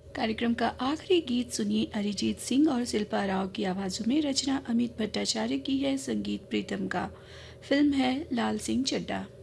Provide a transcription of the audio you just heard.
कार्यक्रम का आखिरी गीत सुनिए अरिजीत सिंह और शिल्पा राव की आवाज़ों में। रचना अमित भट्टाचार्य की है, संगीत प्रीतम का। फिल्म है लाल सिंह चड्ढा।